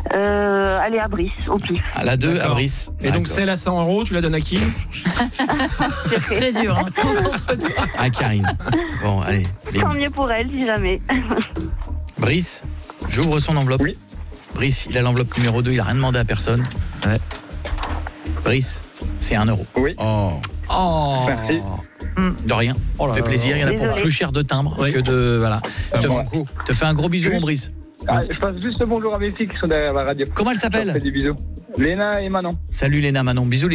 Allez, à Brice, au pif. À la 2, à D'accord. Brice. Et donc celle à 100 €, tu la donnes à qui? Très dur, hein. Concentre-toi. À Karine. Bon, allez. Tant mieux pour elle, si jamais. Brice, j'ouvre son enveloppe. Oui. Brice, il a l'enveloppe numéro 2, il a rien demandé à personne. Ouais. Brice, c'est 1 €. Oui. Oh. Merci. De rien. Oh là Ça fait là plaisir, il y en a pour Désolée. plus cher de timbre Oui. que de... Voilà. Ça vaut Ouais. le coup. Te fais un gros bisou, Oui. mon Brice. Je passe juste bonjour à mes filles qui sont derrière la radio. Comment elle Je leur s'appelle? fais des bisous. Léna et Manon. Salut Léna, Manon. Bisous.